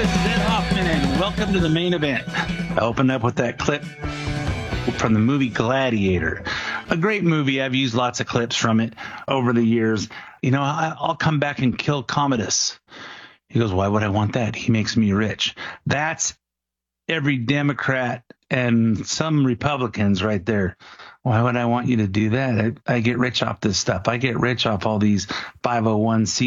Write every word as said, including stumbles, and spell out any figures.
this is Ed Hoffman, and welcome to the main event. I opened up with that clip from the movie Gladiator. A great movie. I've used lots of clips from it over the years. You know, I, I'll come back and kill Commodus. He goes, why would I want that? He makes me rich. That's every Democrat and some Republicans right there. Why would I want you to do that? I, I get rich off this stuff. I get rich off all these five oh one c